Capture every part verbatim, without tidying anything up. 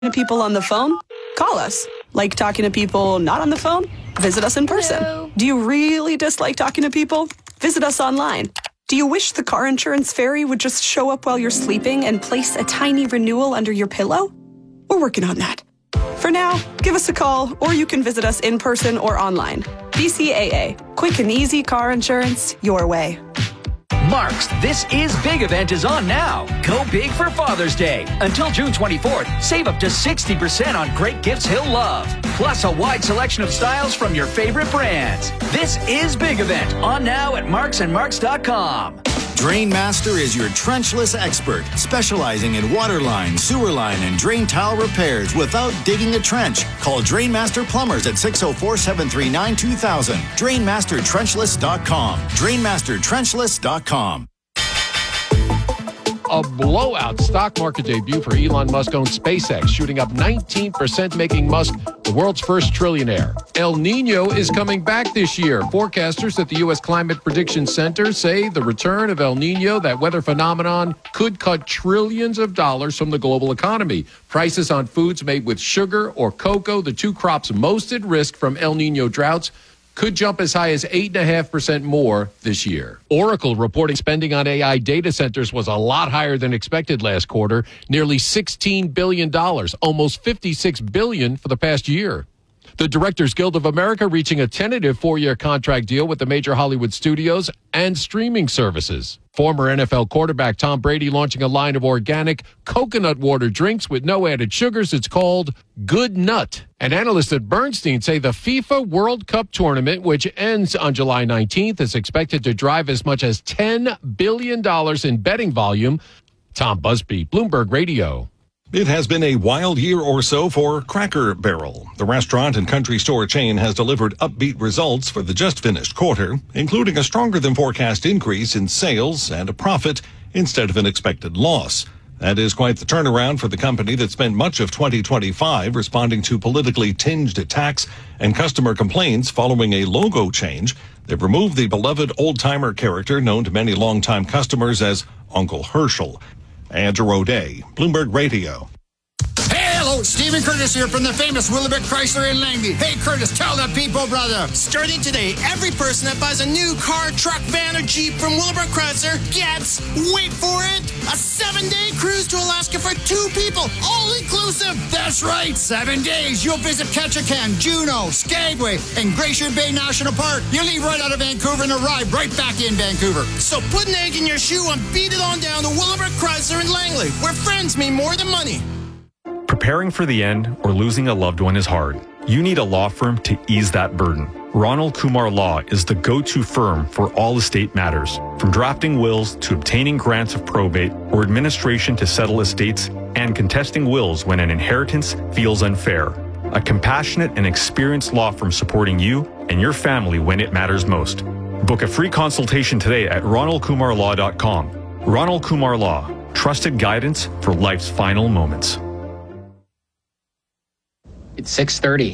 to people on the phone? Call us. Like talking to people not on the phone? Visit us in person. Hello. Do you really dislike talking to people? Visit us online. Do you wish the car insurance fairy would just show up while you're sleeping and place a tiny renewal under your pillow? We're working on that. For now, give us a call, or you can visit us in person or online. B C A A. Quick and easy car insurance your way. Mark's This Is Big event is on now. Go big for Father's Day. Until June twenty-fourth, save up to sixty percent on great gifts he'll love. Plus a wide selection of styles from your favorite brands. This Is Big event on now at marks and marks dot com. Drainmaster is your trenchless expert, specializing in water line, sewer line, and drain tile repairs without digging a trench. Call Drainmaster Plumbers at six oh four, seven three nine, two thousand. drain master trenchless dot com. drain master trenchless dot com. A blowout stock market debut for Elon Musk-owned SpaceX, shooting up nineteen percent, making Musk the world's first trillionaire. El Nino is coming back this year. Forecasters at the U S Climate Prediction Center say the return of El Nino, that weather phenomenon, could cut trillions of dollars from the global economy. Prices on foods made with sugar or cocoa, the two crops most at risk from El Nino droughts, could jump as high as eight point five percent more this year. Oracle reporting spending on A I data centers was a lot higher than expected last quarter, nearly sixteen billion dollars, almost fifty-six billion dollars for the past year. The Directors Guild of America reaching a tentative four-year contract deal with the major Hollywood studios and streaming services. Former N F L quarterback Tom Brady launching a line of organic coconut water drinks with no added sugars. It's called Good Nut. And analysts at Bernstein say the FIFA World Cup tournament, which ends on July nineteenth, is expected to drive as much as ten billion dollars in betting volume. Tom Busby, Bloomberg Radio. It has been a wild year or so for Cracker Barrel. The restaurant and country store chain has delivered upbeat results for the just finished quarter, including a stronger than forecast increase in sales and a profit instead of an expected loss. That is quite the turnaround for the company that spent much of twenty twenty-five responding to politically tinged attacks and customer complaints following a logo change. They've removed the beloved old-timer character known to many longtime customers as Uncle Herschel. Andrew O'Day, Bloomberg Radio. Hello, Stephen Curtis here from the famous Willebrook Chrysler in Langley. Hey, Curtis, tell the people, brother. Starting today, every person that buys a new car, truck, van, or Jeep from Willebrook Chrysler gets, wait for it, a seven-day cruise to Alaska for two people, all inclusive. That's right, seven days. You'll visit Ketchikan, Juneau, Skagway, and Glacier Bay National Park. You'll leave right out of Vancouver and arrive right back in Vancouver. So put an egg in your shoe and beat it on down to Willebrook Chrysler in Langley, where friends mean more than money. Preparing for the end or losing a loved one is hard. You need a law firm to ease that burden. Ronald Kumar Law is the go-to firm for all estate matters, from drafting wills to obtaining grants of probate or administration to settle estates and contesting wills when an inheritance feels unfair. A compassionate and experienced law firm supporting you and your family when it matters most. Book a free consultation today at ronald kumar law dot com. Ronald Kumar Law, trusted guidance for life's final moments. It's six thirty.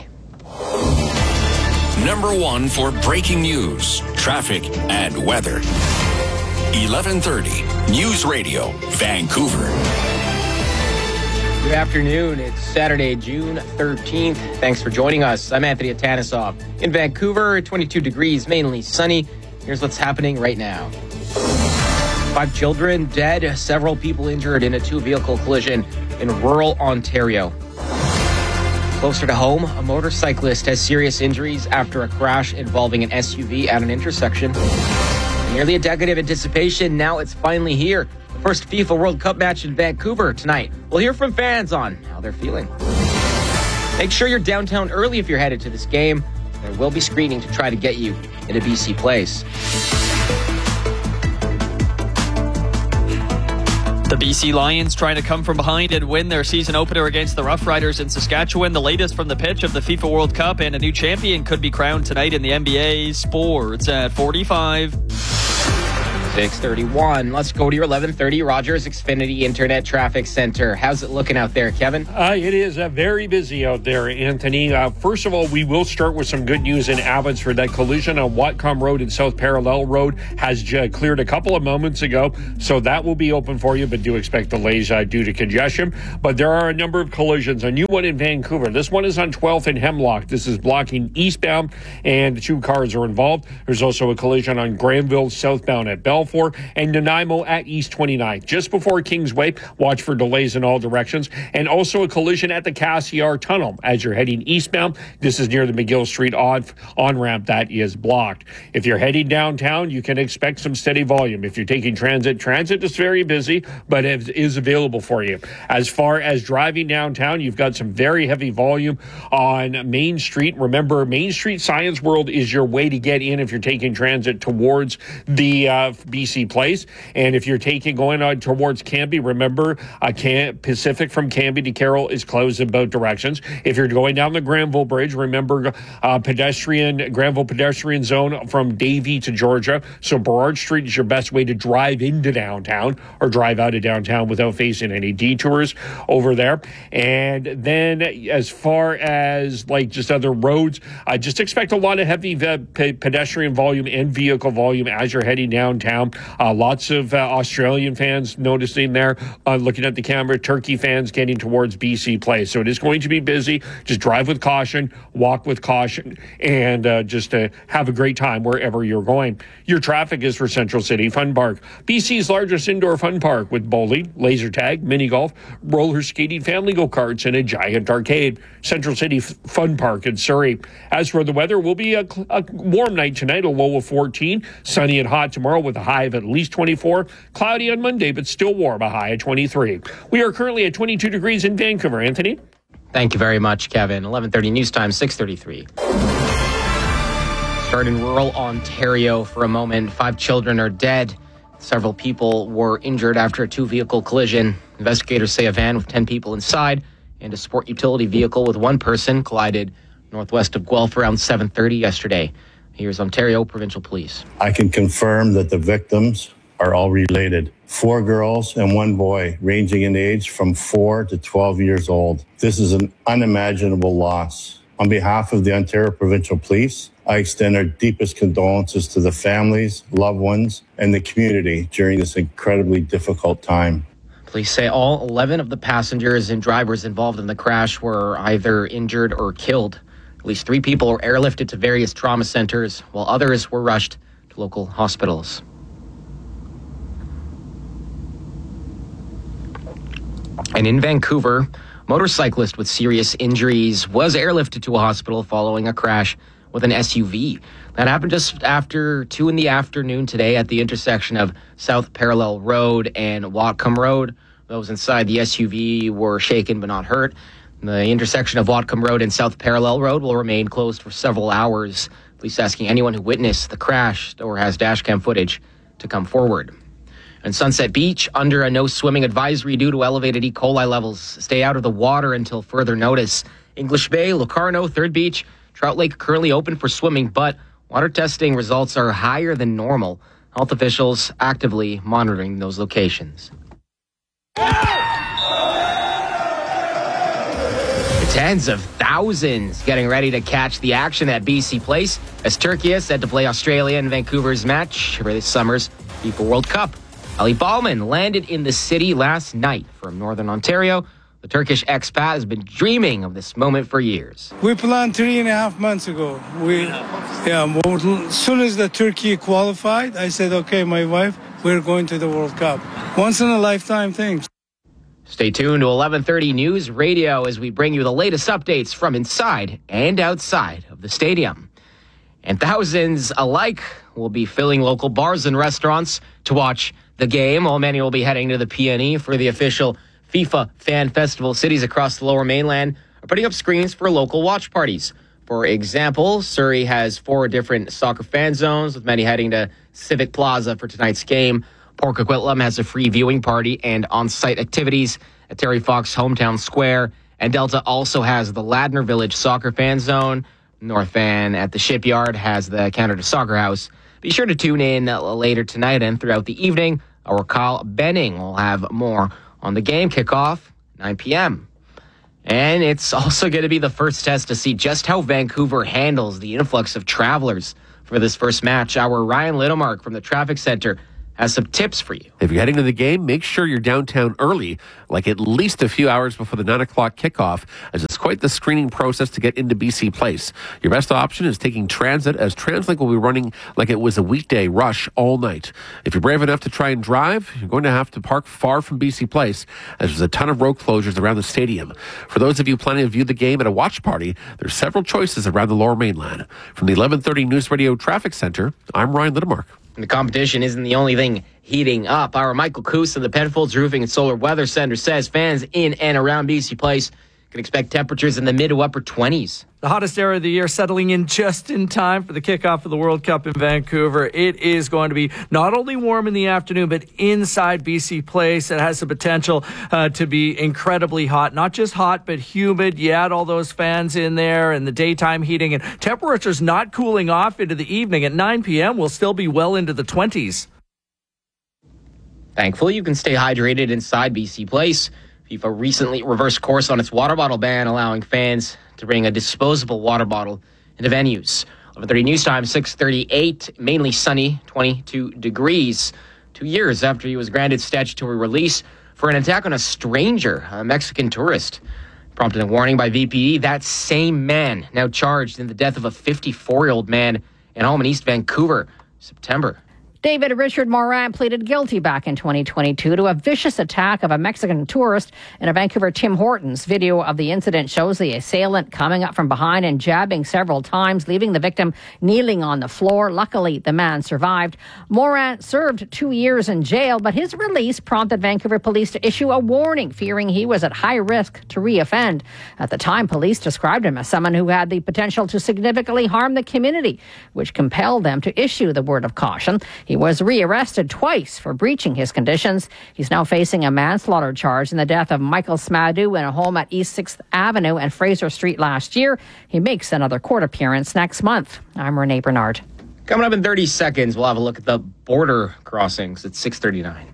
Number one for breaking news, traffic, and weather. eleven thirty News Radio, Vancouver. Good afternoon. It's Saturday, June thirteenth. Thanks for joining us. I'm Anthony Atanisov. In Vancouver, twenty-two degrees, mainly sunny. Here's what's happening right now. Five children dead, several people injured in a two-vehicle collision in rural Ontario. Closer to home, a motorcyclist has serious injuries after a crash involving an S U V at an intersection. Nearly a decade of anticipation, now it's finally here. The first FIFA World Cup match in Vancouver tonight. We'll hear from fans on how they're feeling. Make sure you're downtown early if you're headed to this game. There will be screening to try to get you into B C Place. The B C Lions trying to come from behind and win their season opener against the Rough Riders in Saskatchewan. The latest from the pitch of the FIFA World Cup, and a new champion could be crowned tonight in the N B A. Sports at forty-five. six thirty-one. Let's go to your eleven thirty Rogers Xfinity Internet Traffic Center. How's it looking out there, Kevin? Uh, it is uh, very busy out there, Anthony. Uh, first of all, we will start with some good news in Abbotsford. That collision on Whatcom Road and South Parallel Road has j- cleared a couple of moments ago, so that will be open for you, but do expect delays uh, due to congestion. But there are a number of collisions. A new one in Vancouver. This one is on twelfth and Hemlock. This is blocking eastbound, and two cars are involved. There's also a collision on Granville southbound at Belfour and Nanaimo at East twenty-ninth. Just before Kingsway, watch for delays in all directions. And also a collision at the Cassiar Tunnel as you're heading eastbound. This is near the McGill Street on, on-ramp that is blocked. If you're heading downtown, you can expect some steady volume. If you're taking transit, transit is very busy, but it is available for you. As far as driving downtown, you've got some very heavy volume on Main Street. Remember, Main Street Science World is your way to get in if you're taking transit towards the uh, B C Place. And if you're taking going on towards Cambie, remember uh, Cam- Pacific from Cambie to Carroll is closed in both directions. If you're going down the Granville Bridge, remember uh, pedestrian Granville pedestrian zone from Davie to Georgia. So Burrard Street is your best way to drive into downtown or drive out of downtown without facing any detours over there. And then as far as like just other roads, I just expect a lot of heavy ve- pe- pedestrian volume and vehicle volume as you're heading downtown. Uh, lots of uh, Australian fans noticing there, uh, looking at the camera, Turkey fans getting towards B C Place. So it is going to be busy. Just drive with caution, walk with caution, and uh, just uh, have a great time wherever you're going. Your traffic is for Central City Fun Park, B C's largest indoor fun park with bowling, laser tag, mini golf, roller skating, family go-karts, and a giant arcade. Central City F- Fun Park in Surrey. As for the weather, will be a, a warm night tonight, a low of fourteen. Sunny and hot tomorrow with a high of at least twenty-four. Cloudy on Monday, but still warm, a high of twenty-three. We are currently at twenty-two degrees in Vancouver. Anthony? Thank you very much, Kevin. eleven thirty news time, six thirty-three. Start in rural Ontario for a moment. Five children are dead. Several people were injured after a two-vehicle collision. Investigators say a van with ten people inside and a sport utility vehicle with one person collided northwest of Guelph around seven thirty yesterday. Here's Ontario Provincial Police. I can confirm that the victims are all related. Four girls and one boy, ranging in age from four to twelve years old. This is an unimaginable loss. On behalf of the Ontario Provincial Police, I extend our deepest condolences to the families, loved ones, and the community during this incredibly difficult time. Police say all eleven of the passengers and drivers involved in the crash were either injured or killed. At least three people were airlifted to various trauma centers, while others were rushed to local hospitals. And in Vancouver, a motorcyclist with serious injuries was airlifted to a hospital following a crash with an S U V. That happened just after two in the afternoon today at the intersection of South Parallel Road and Whatcom Road. Those inside the S U V were shaken but not hurt. The intersection of Whatcom Road and South Parallel Road will remain closed for several hours. Police asking anyone who witnessed the crash or has dashcam footage to come forward. And Sunset Beach, under a no swimming advisory due to elevated E. coli levels. Stay out of the water until further notice. English Bay, Locarno, Third Beach, Trout Lake currently open for swimming, but water testing results are higher than normal. Health officials actively monitoring those locations. Tens of thousands getting ready to catch the action at B C Place as Turkey is set to play Australia in Vancouver's match for this summer's FIFA World Cup. Ali Ballman landed in the city last night from Northern Ontario. The Turkish expat has been dreaming of this moment for years. We planned three and a half months ago. We, yeah, as soon as the Turkey qualified, I said, okay, my wife, we're going to the World Cup. Once in a lifetime thing. Stay tuned to eleven thirty News Radio as we bring you the latest updates from inside and outside of the stadium. And thousands alike will be filling local bars and restaurants to watch the game, while many will be heading to the P N E for the official FIFA Fan Festival. Cities across the Lower Mainland are putting up screens for local watch parties. For example, Surrey has four different soccer fan zones, with many heading to Civic Plaza for tonight's game. Port Coquitlam has a free viewing party and on-site activities at Terry Fox Hometown Square. And Delta also has the Ladner Village Soccer Fan Zone. North Van at the Shipyard has the Canada Soccer House. Be sure to tune in later tonight and throughout the evening. Our Kyle Benning will have more on the game. Kickoff, nine p.m. And it's also going to be the first test to see just how Vancouver handles the influx of travelers for this first match. Our Ryan Littlemark from the Traffic Center has some tips for you. If you're heading to the game, make sure you're downtown early, like at least a few hours before the nine o'clock kickoff, as it's quite the screening process to get into B C Place. Your best option is taking transit, as TransLink will be running like it was a weekday rush all night. If you're brave enough to try and drive, you're going to have to park far from B C Place, as there's a ton of road closures around the stadium. For those of you planning to view the game at a watch party, there's several choices around the Lower Mainland. From the eleven thirty News Radio Traffic Center, I'm Ryan Littlemark. And the competition isn't the only thing heating up. Our Michael Coos of the Penfolds Roofing and Solar Weather Center says fans in and around B C Place can expect temperatures in the mid to upper twenties. The hottest era of the year settling in just in time for the kickoff of the World Cup in Vancouver. It is going to be not only warm in the afternoon, but inside B C Place. It has the potential uh, to be incredibly hot. Not just hot, but humid. You add all those fans in there and the daytime heating, and temperatures not cooling off into the evening. At nine p.m., we'll still be well into the twenties. Thankfully, you can stay hydrated inside B C Place. FIFA recently reversed course on its water bottle ban, allowing fans to bring a disposable water bottle into venues. eleven thirty News Time, six thirty-eight, mainly sunny, twenty-two degrees. Two years after he was granted statutory release for an attack on a stranger, a Mexican tourist. Prompted a warning by V P D, that same man now charged in the death of a fifty-four-year-old man in home in East Vancouver, September. David Richard Morin pleaded guilty back in twenty twenty-two to a vicious attack of a Mexican tourist in a Vancouver Tim Hortons. Video of the incident shows the assailant coming up from behind and jabbing several times, leaving the victim kneeling on the floor. Luckily, the man survived. Morin served two years in jail, but his release prompted Vancouver police to issue a warning, fearing he was at high risk to reoffend. At the time, police described him as someone who had the potential to significantly harm the community, which compelled them to issue the word of caution. He was rearrested twice for breaching his conditions. He's now facing a manslaughter charge in the death of Michael Smadou in a home at East sixth Avenue and Fraser Street last year. He makes another court appearance next month. I'm Renee Bernard. Coming up in thirty seconds, we'll have a look at the border crossings at six thirty-nine.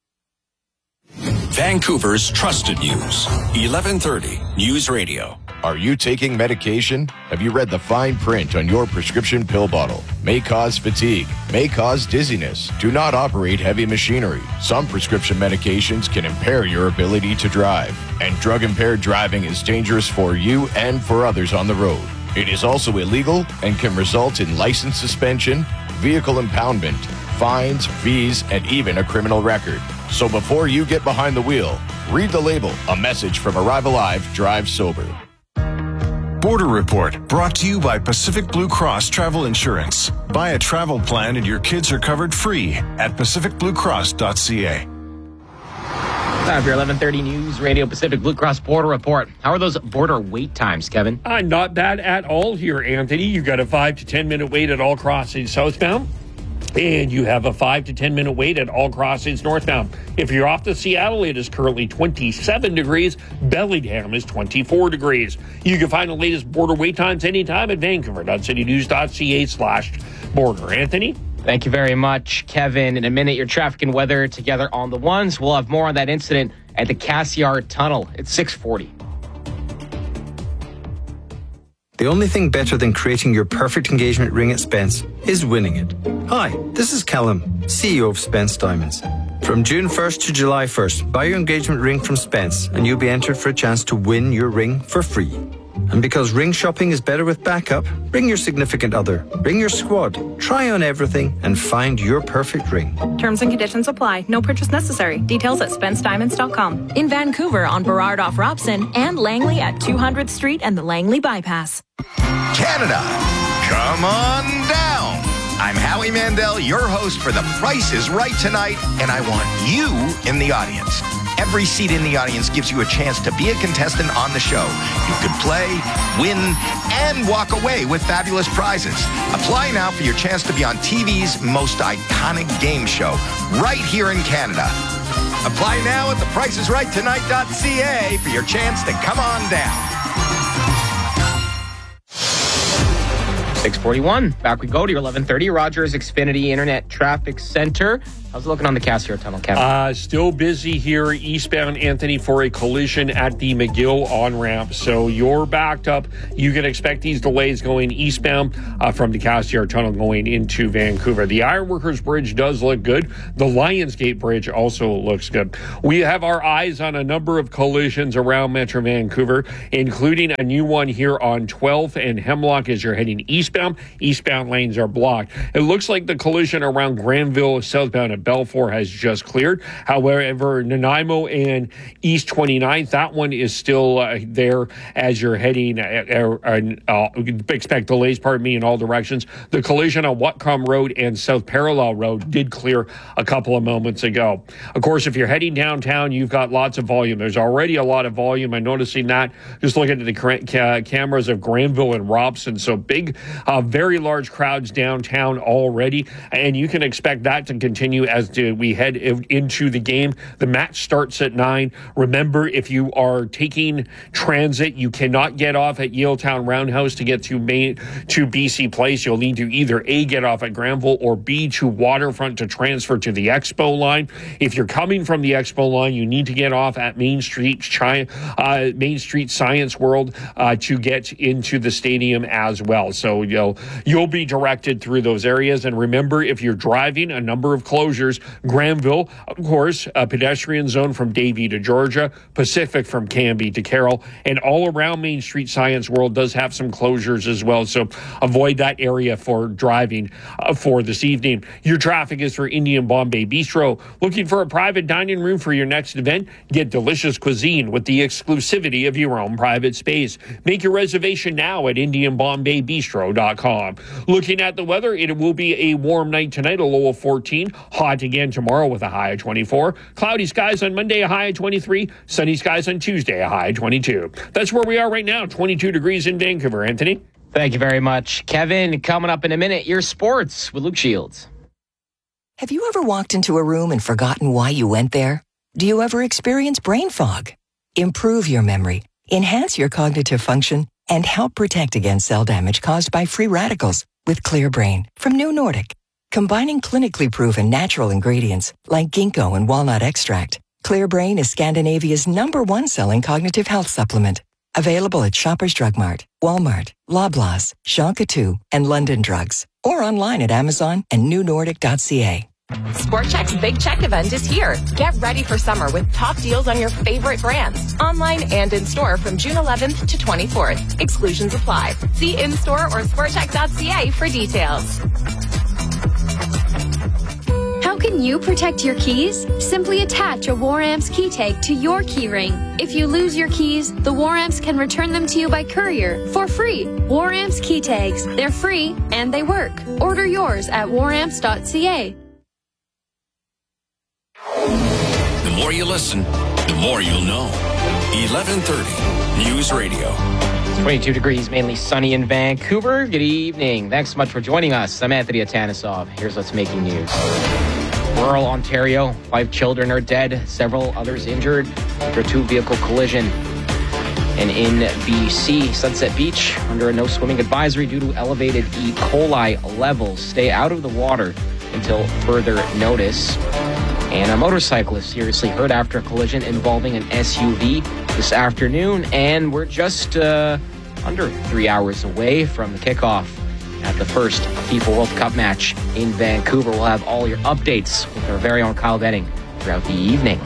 Vancouver's trusted news, eleven thirty News Radio. Are you taking medication? Have you read the fine print on your prescription pill bottle? May cause fatigue, may cause dizziness. Do not operate heavy machinery. Some prescription medications can impair your ability to drive, and drug-impaired driving is dangerous for you and for others on the road. It is also illegal and can result in license suspension, vehicle impoundment, fines, fees, and even a criminal record. So before you get behind the wheel, read the label. A message from Arrive Alive, Drive Sober. Border Report, brought to you by Pacific Blue Cross Travel Insurance. Buy a travel plan and your kids are covered free at pacific blue cross dot c a. Time for your eleven thirty News Radio Pacific Blue Cross Border Report. How are those border wait times, Kevin? Uh, not bad at all here, Anthony. You've got a five to ten minute wait at all crossings southbound. And you have a five to ten minute wait at all crossings northbound. If you're off to Seattle, it is currently twenty-seven degrees. Bellingham is twenty-four degrees. You can find the latest border wait times anytime at vancouver dot city news dot c a slash border. Anthony? Thank you very much, Kevin. In a minute, your traffic and weather together on the ones. We'll have more on that incident at the Cassiar Tunnel at six forty. The only thing better than creating your perfect engagement ring at Spence is winning it. Hi, this is Callum, C E O of Spence Diamonds. From June first to July first, buy your engagement ring from Spence and you'll be entered for a chance to win your ring for free. And because ring shopping is better with backup, bring your significant other, bring your squad, try on everything and find your perfect ring. Terms and conditions apply. No purchase necessary. Details at spence diamonds dot com. In Vancouver on Burrard off Robson and Langley at two hundredth Street and the Langley Bypass. Canada, come on down. I'm Howie Mandel, your host for The Price is Right tonight, and I want you in the audience. Every seat in the audience gives you a chance to be a contestant on the show. You could play, win, and walk away with fabulous prizes. Apply now for your chance to be on T V's most iconic game show, right here in Canada. Apply now at the price is right tonight dot c a for your chance to come on down. six forty-one. Back we go to your eleven thirty Rogers Xfinity Internet Traffic Center. How's it looking on the Cassiar Tunnel, Kevin? Uh, still busy here eastbound, Anthony, for a collision at the McGill on-ramp. So you're backed up. You can expect these delays going eastbound uh, from the Cassiar Tunnel going into Vancouver. The Ironworkers Bridge does look good. The Lionsgate Bridge also looks good. We have our eyes on a number of collisions around Metro Vancouver, including a new one here on twelfth and Hemlock as you're heading eastbound. Eastbound lanes are blocked. It looks like the collision around Granville southbound at Belfour has just cleared. However, Nanaimo and East twenty-ninth, that one is still uh, there as you're heading. Uh, uh, uh, expect delays, pardon me, in all directions. The collision on Whatcom Road and South Parallel Road did clear a couple of moments ago. Of course, if you're heading downtown, you've got lots of volume. There's already a lot of volume. I'm noticing that just looking at the cra- ca- cameras of Granville and Robson. So big, uh, very large crowds downtown already, and you can expect that to continue as we head into the game. The match starts at nine. Remember, if you are taking transit, you cannot get off at Yaletown Roundhouse to get to Main to B C Place. You'll need to either A, get off at Granville, or B, to Waterfront to transfer to the Expo line. If you're coming from the Expo line, you need to get off at Main Street, Chi- uh, Main Street Science World uh, to get into the stadium as well. So you'll you'll be directed through those areas. And remember, if you're driving, a number of closures. Granville, of course, a pedestrian zone from Davie to Georgia, Pacific from Canby to Carroll, and all around Main Street Science World does have some closures as well. So avoid that area for driving uh, for this evening. Your traffic is for Indian Bombay Bistro. Looking for a private dining room for your next event? Get delicious cuisine with the exclusivity of your own private space. Make your reservation now at indian bombay bistro dot com. Looking at the weather, it will be a warm night tonight, a low of fourteen. Hot again tomorrow with a high of twenty-four. Cloudy skies on Monday, a high of twenty-three. Sunny skies on Tuesday, a high of twenty-two. That's where we are right now, twenty-two degrees in Vancouver. Anthony? Thank you very much, Kevin. Coming up in a minute, your sports with Luke Shields. Have you ever walked into a room and forgotten why you went there? Do you ever experience brain fog? Improve your memory, enhance your cognitive function, and help protect against cell damage caused by free radicals with Clear Brain from New Nordic. Combining clinically proven natural ingredients like ginkgo and walnut extract, Clear Brain is Scandinavia's number one selling cognitive health supplement. Available at Shoppers Drug Mart, Walmart, Loblaws, Shonka two, and London Drugs. Or online at Amazon and new nordic dot c a. Sport Chek's Big Check event is here. Get ready for summer with top deals on your favorite brands. Online and in-store from June eleventh to twenty-fourth. Exclusions apply. See in-store or sport chek dot c a for details. How can you protect your keys? Simply attach a Waramps key tag to your key ring. If you lose your keys, the Waramps can return them to you by courier for free. Waramps key tags. They're free and they work. Order yours at waramps dot c a. The more you listen, the more you'll know. eleven thirty News Radio. twenty-two degrees, mainly sunny in Vancouver. Good evening. Thanks so much for joining us. I'm Anthony Atanisov. Here's what's making news. Rural Ontario, five children are dead, several others injured after a two-vehicle collision. And in B C, Sunset Beach, under a no-swimming advisory due to elevated E. coli levels. Stay out of the water until further notice. And a motorcyclist seriously hurt after a collision involving an S U V this afternoon. And we're just uh, under three hours away from the kickoff at the first FIFA World Cup match in Vancouver. We'll have all your updates with our very own Kyle Benning throughout the evening.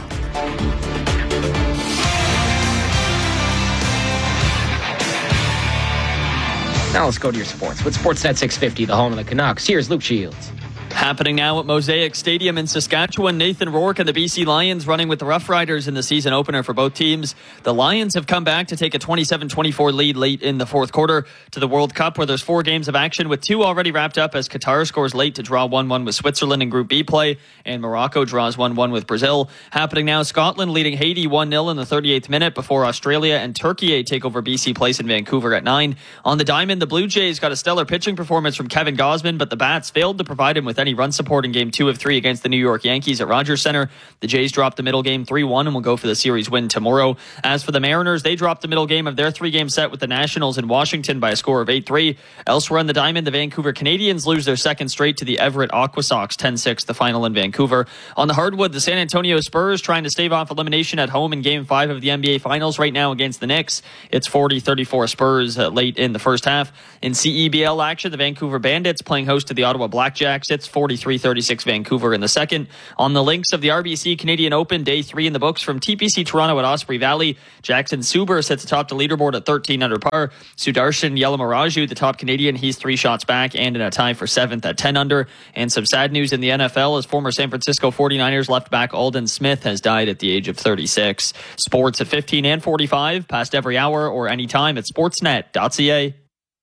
Now let's go to your sports. With Sportsnet six fifty, the home of the Canucks, here's Luke Shields. Happening now at Mosaic Stadium in Saskatchewan. Nathan Rourke and the B C Lions running with the Rough Riders in the season opener for both teams. The Lions have come back to take a twenty-seven twenty-four lead late in the fourth quarter to the World Cup, where there's four games of action with two already wrapped up as Qatar scores late to draw one one with Switzerland in Group B play, and Morocco draws one one with Brazil. Happening now, Scotland leading Haiti one nil in the thirty-eighth minute before Australia and Turkey take over B C Place in Vancouver at nine. On the diamond, the Blue Jays got a stellar pitching performance from Kevin Gausman, but the Bats failed to provide him with any any run support in game two of three against the New York Yankees at Rogers Center. The Jays dropped the middle game three one and will go for the series win tomorrow. As for the Mariners, they dropped the middle game of their three-game set with the Nationals in Washington by a score of eight three. Elsewhere in the diamond, the Vancouver Canadians lose their second straight to the Everett Aquasox, ten six, the final in Vancouver. On the hardwood, the San Antonio Spurs trying to stave off elimination at home in game five of the N B A Finals right now against the Knicks. It's forty thirty-four Spurs uh, late in the first half. In C E B L action, the Vancouver Bandits playing host to the Ottawa Blackjacks. It's forty-three thirty-six Vancouver in the second. On the links of the R B C Canadian Open, day three in the books from T P C Toronto at Osprey Valley. Jackson Suber sits atop the leaderboard at thirteen under par. Sudarshan Yelamaraju, the top Canadian, he's three shots back and in a tie for seventh at ten under. And some sad news in the N F L as former San Francisco forty-niners left back Aldon Smith has died at the age of thirty-six. Sports at fifteen and forty-five, past every hour or anytime at sportsnet dot c a.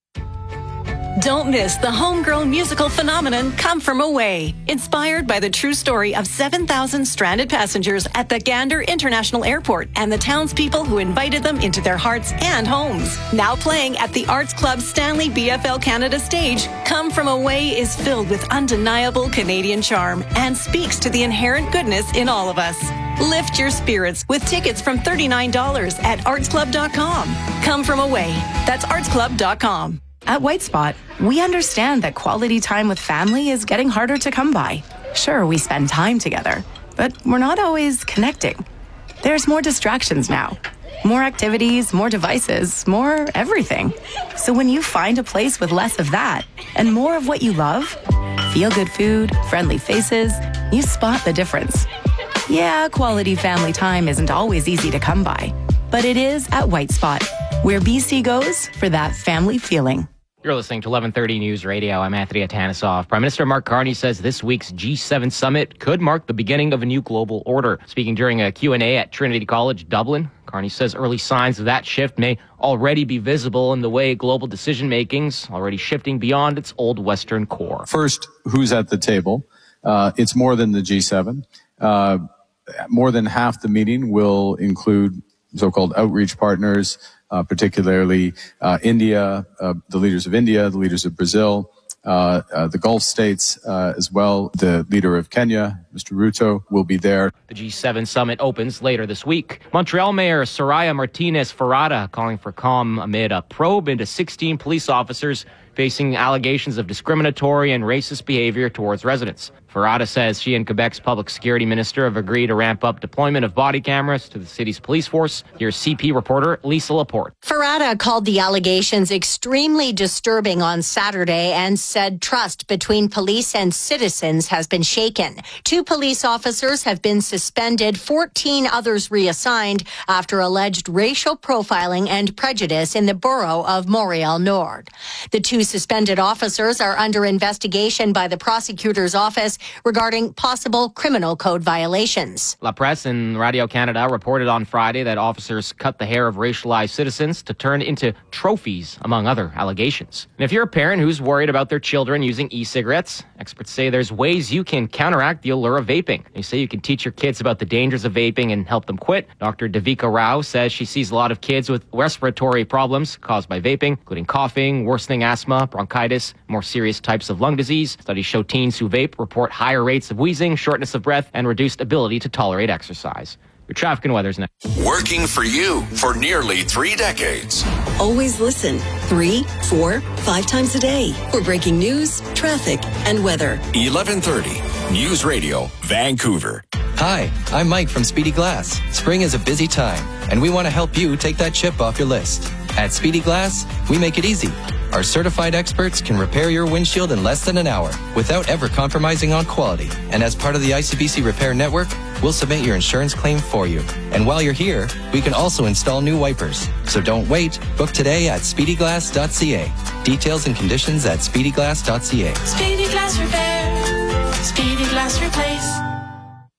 Don't miss the homegrown musical phenomenon Come From Away, inspired by the true story of seven thousand stranded passengers at the Gander International Airport and the townspeople who invited them into their hearts and homes. Now playing at the Arts Club Stanley B F L Canada stage, Come From Away is filled with undeniable Canadian charm and speaks to the inherent goodness in all of us. Lift your spirits with tickets from thirty-nine dollars at arts club dot com. Come From Away. That's arts club dot com. At White Spot, we understand that quality time with family is getting harder to come by. Sure, we spend time together, but we're not always connecting. There's more distractions now. More activities, more devices, more everything. So when you find a place with less of that and more of what you love, feel-good food, friendly faces, you spot the difference. Yeah, quality family time isn't always easy to come by, but it is at White Spot, where B C goes for that family feeling. You're listening to eleven thirty News Radio. I'm Anthony Atanesov. Prime Minister Mark Carney says this week's G seven summit could mark the beginning of a new global order. Speaking during a Q and A at Trinity College, Dublin, Carney says early signs of that shift may already be visible in the way global decision-making's already shifting beyond its old Western core. First, who's at the table? Uh, it's more than the G seven. Uh, more than half the meeting will include so-called outreach partners, Uh, particularly uh, India, uh, the leaders of India, the leaders of Brazil, uh, uh, the Gulf states uh, as well. The leader of Kenya, Mister Ruto, will be there. The G seven summit opens later this week. Montreal Mayor Soraya Martinez Ferrada calling for calm amid a probe into sixteen police officers facing allegations of discriminatory and racist behavior towards residents. Ferrada says she and Quebec's public security minister have agreed to ramp up deployment of body cameras to the city's police force. Here's C P reporter Lisa Laporte. Ferrada called the allegations extremely disturbing on Saturday and said trust between police and citizens has been shaken. Two police officers have been suspended, fourteen others reassigned after alleged racial profiling and prejudice in the borough of Montreal Nord. The two suspended officers are under investigation by the prosecutor's office regarding possible criminal code violations. La Presse and Radio-Canada reported on Friday that officers cut the hair of racialized citizens to turn into trophies, among other allegations. And if you're a parent who's worried about their children using e-cigarettes, experts say there's ways you can counteract the allure of vaping. They say you can teach your kids about the dangers of vaping and help them quit. Doctor Devika Rao says she sees a lot of kids with respiratory problems caused by vaping, including coughing, worsening asthma, bronchitis, more serious types of lung disease. Studies show teens who vape report higher rates of wheezing, shortness of breath, and reduced ability to tolerate exercise. Your traffic and weather's next. Working for you for nearly three decades. Always listen three, four, five times a day for breaking news, traffic, and weather. eleven thirty News Radio, Vancouver. Hi, I'm Mike from Speedy Glass. Spring is a busy time, and we want to help you take that chip off your list. At Speedy Glass, we make it easy. Our certified experts can repair your windshield in less than an hour without ever compromising on quality. And as part of the I C B C Repair Network, we'll submit your insurance claim for you. And while you're here, we can also install new wipers. So don't wait. Book today at speedy glass dot c a. Details and conditions at speedy glass dot c a. Speedy Glass Repair. Speedy Glass Replace.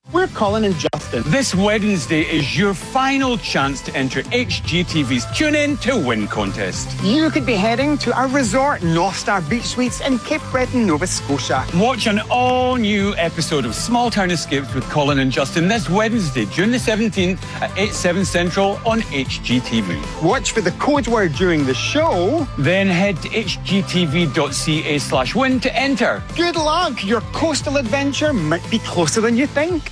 We're Colin and Justin. This Wednesday is your final chance to enter H G T V's Tune In to Win contest. You could be heading to our resort, North Star Beach Suites in Cape Breton, Nova Scotia. Watch an all-new episode of Small Town Escapes with Colin and Justin this Wednesday, June the seventeenth at eight, seven Central on H G T V. Watch for the code word during the show. Then head to h g t v dot c a slash win to enter. Good luck! Your coastal adventure might be closer than you think.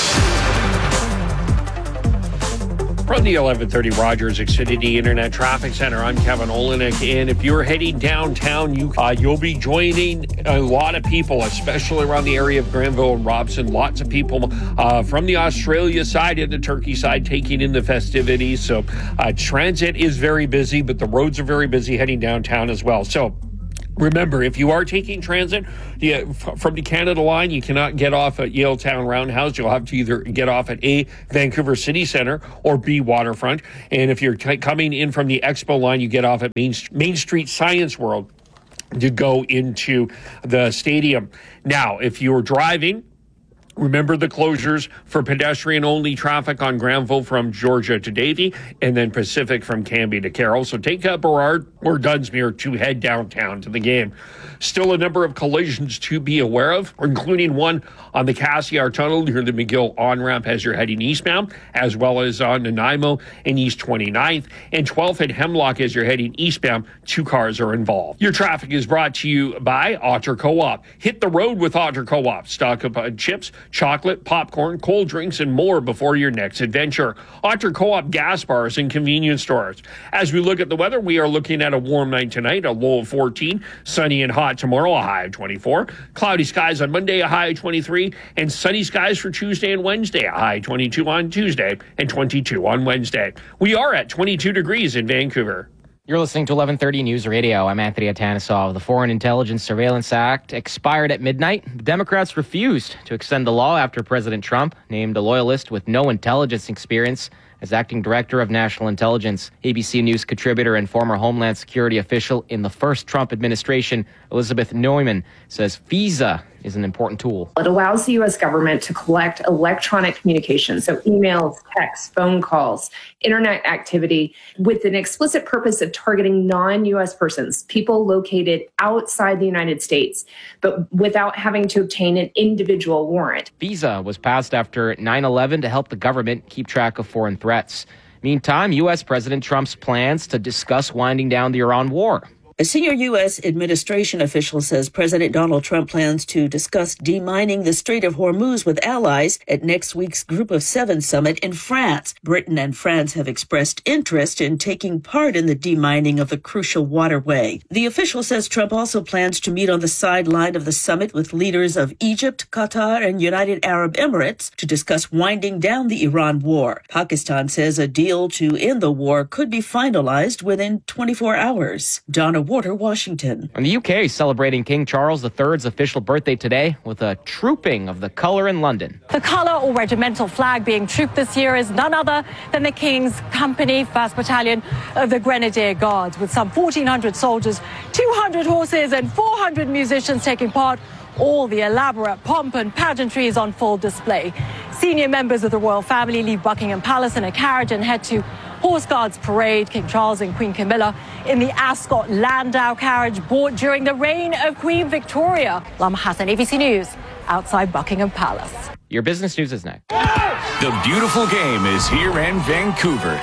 From the eleven thirty Rogers Xfinity Internet Traffic Center, I'm Kevin Olenek, and if you're heading downtown, you, uh, you'll be joining a lot of people, especially around the area of Granville and Robson. Lots of people uh, from the Australia side and the Turkey side taking in the festivities. So uh, transit is very busy, but the roads are very busy heading downtown as well. So remember, if you are taking transit yeah, f- from the Canada Line, you cannot get off at Yaletown Roundhouse. You'll have to either get off at A, Vancouver City Centre, or B, Waterfront. And if you're t- coming in from the Expo Line, you get off at Main, Main Street Science World to go into the stadium. Now, if you're driving, remember the closures for pedestrian-only traffic on Granville from Georgia to Davie, and then Pacific from Cambie to Carroll. So take up Burrard or Dunsmuir to head downtown to the game. Still a number of collisions to be aware of, including one on the Cassiar Tunnel near the McGill on-ramp as you're heading eastbound, as well as on Nanaimo and East twenty-ninth, and twelfth at Hemlock as you're heading eastbound. Two cars are involved. Your traffic is brought to you by Otter Co-op. Hit the road with Otter Co-op. Stock up on chips, chocolate, popcorn, cold drinks, and more before your next adventure. Otter Co-op gas bars and convenience stores. As we look at the weather, we are looking at a warm night tonight, a low of fourteen, sunny and hot tomorrow, a high of twenty-four, cloudy skies on Monday, a high of twenty-three, and sunny skies for Tuesday and Wednesday, a high of twenty-two on Tuesday and twenty-two on Wednesday. We are at twenty-two degrees in Vancouver. You're listening to eleven thirty News Radio. I'm Anthony Atanisov. The Foreign Intelligence Surveillance Act expired at midnight. The Democrats refused to extend the law after President Trump named a loyalist with no intelligence experience as acting director of national intelligence. A B C News contributor and former Homeland Security official in the first Trump administration, Elizabeth Neumann, says FISA is an important tool. It allows the U S government to collect electronic communication, so emails, texts, phone calls, internet activity, with an explicit purpose of targeting non-U S persons, people located outside the United States, but without having to obtain an individual warrant. FISA was passed after nine eleven to help the government keep track of foreign threats. Meantime, U S President Trump's plans to discuss winding down the Iran war. A senior U S administration official says President Donald Trump plans to discuss demining the Strait of Hormuz with allies at next week's Group of Seven summit in France. Britain and France have expressed interest in taking part in the demining of the crucial waterway. The official says Trump also plans to meet on the sideline of the summit with leaders of Egypt, Qatar, and United Arab Emirates to discuss winding down the Iran war. Pakistan says a deal to end the war could be finalized within twenty-four hours. Donna Water, Washington. And the U K is celebrating King Charles the third's official birthday today with a trooping of the colour in London. The colour or regimental flag being trooped this year is none other than the King's Company, first Battalion of the Grenadier Guards, with some fourteen hundred soldiers, two hundred horses and four hundred musicians taking part. All the elaborate pomp and pageantry is on full display. Senior members of the royal family leave Buckingham Palace in a carriage and head to Horse Guards Parade. King Charles and Queen Camilla in the Ascot Landau carriage bought during the reign of Queen Victoria. Lama Hassan, A B C News, outside Buckingham Palace. Your business news is next. The beautiful game is here in Vancouver.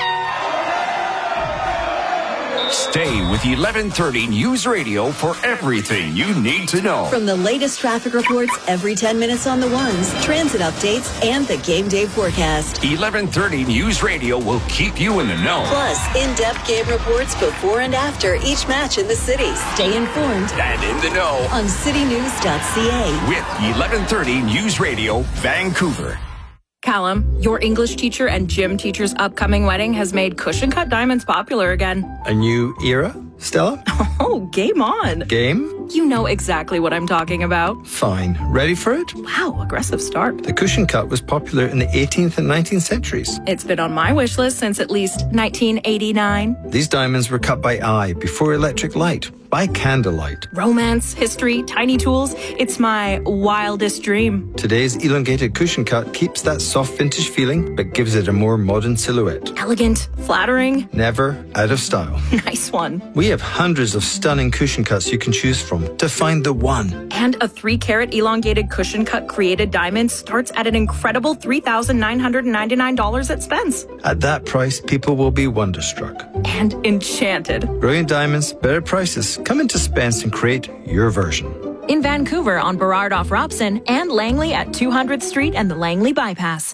Stay with eleven thirty News Radio for everything you need to know. From the latest traffic reports every ten minutes on the ones, transit updates, and the game day forecast. eleven thirty News Radio will keep you in the know. Plus, in-depth game reports before and after each match in the city. Stay informed and in the know on city news dot c a. With eleven thirty News Radio, Vancouver. Callum, your English teacher and gym teacher's upcoming wedding has made cushion cut diamonds popular again. A new era, Stella? Oh, game on. Game? You know exactly what I'm talking about. Fine. Ready for it? Wow, aggressive start. The cushion cut was popular in the eighteenth and nineteenth centuries. It's been on my wish list since at least nineteen eighty-nine. These diamonds were cut by eye before electric light. by candlelight. Romance, history, tiny tools. It's my wildest dream. Today's elongated cushion cut keeps that soft vintage feeling, but gives it a more modern silhouette. Elegant, flattering. Never out of style. Nice one. We have hundreds of stunning cushion cuts you can choose from to find the one. And a three carat elongated cushion cut created diamond starts at an incredible three thousand nine hundred ninety-nine dollars at Spence. At that price, people will be wonderstruck. And enchanted. Brilliant diamonds, better prices. Come into Spence and create your version. In Vancouver on Burrard off Robson and Langley at two hundredth Street and the Langley Bypass.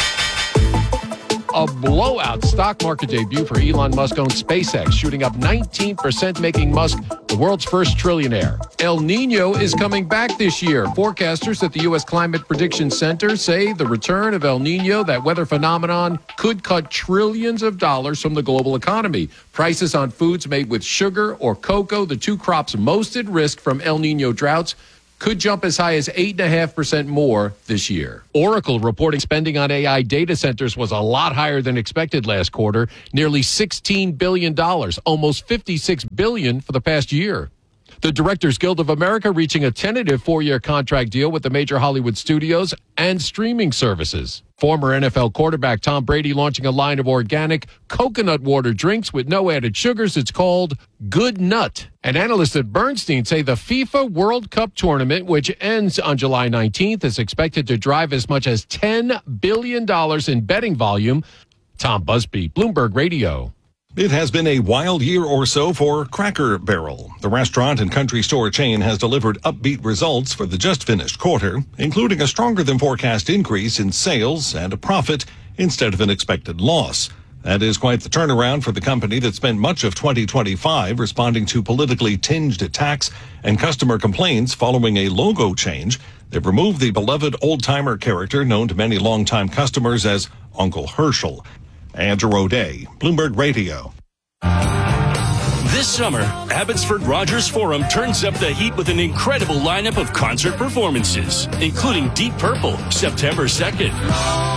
A blowout stock market debut for Elon Musk-owned SpaceX, shooting up nineteen percent, making Musk the world's first trillionaire. El Nino is coming back this year. Forecasters at the U S Climate Prediction Center say the return of El Nino, that weather phenomenon, could cut trillions of dollars from the global economy. Prices on foods made with sugar or cocoa, the two crops most at risk from El Nino droughts, could jump as high as eight point five percent more this year. Oracle reporting spending on A I data centers was a lot higher than expected last quarter, nearly sixteen billion dollars, almost fifty-six billion dollars for the past year. The Directors Guild of America reaching a tentative four-year contract deal with the major Hollywood studios and streaming services. Former N F L quarterback Tom Brady launching a line of organic coconut water drinks with no added sugars. It's called Good Nut. And analysts at Bernstein say the FIFA World Cup tournament, which ends on July nineteenth, is expected to drive as much as ten billion dollars in betting volume. Tom Busby, Bloomberg Radio. It has been a wild year or so for Cracker Barrel. The restaurant and country store chain has delivered upbeat results for the just finished quarter, including a stronger than forecast increase in sales and a profit instead of an expected loss. That is quite the turnaround for the company that spent much of twenty twenty-five responding to politically tinged attacks and customer complaints following a logo change. They've removed the beloved old-timer character known to many longtime customers as Uncle Herschel. Andrew O'Day, Bloomberg Radio. This summer, Abbotsford Rogers Forum turns up the heat with an incredible lineup of concert performances, including Deep Purple, September second.